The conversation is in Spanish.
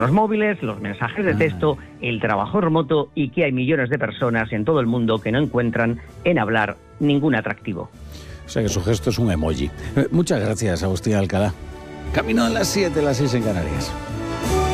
los móviles, los mensajes de texto, el trabajo remoto y que hay millones de personas en todo el mundo que no encuentran en hablar ningún atractivo. O sea que su gesto es un emoji. Muchas gracias, Agustín Alcalá. Camino a las 7, las 6 en Canarias.